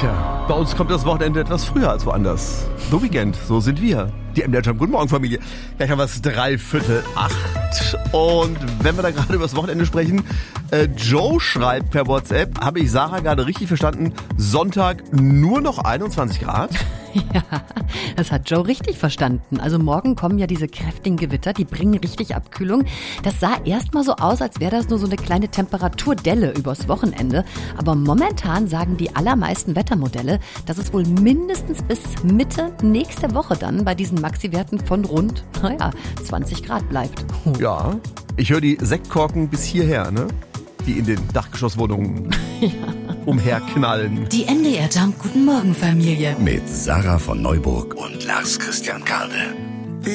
Tja, bei uns kommt das Wochenende etwas früher als woanders. The Weekend, so sind wir. Die MDR Jam. Guten Morgen, Familie. Gleich haben wir es 7:45. Und wenn wir da gerade über das Wochenende sprechen, Joe schreibt per WhatsApp, habe ich Sarah gerade richtig verstanden, Sonntag nur noch 21 Grad? Ja, das hat Joe richtig verstanden. Also morgen kommen ja diese kräftigen Gewitter, die bringen richtig Abkühlung. Das sah erstmal so aus, als wäre das nur so eine kleine Temperaturdelle übers Wochenende. Aber momentan sagen die allermeisten Wettermodelle, dass es wohl mindestens bis Mitte nächste Woche dann bei diesen Maxiwerten von rund, 20 Grad bleibt. Ja, ich höre die Sektkorken bis hierher, ne? Die in den Dachgeschosswohnungen umherknallen. Die MDR Jam. Guten Morgen, Familie. Mit Sarah von Neuburg und Lars Christian Karde.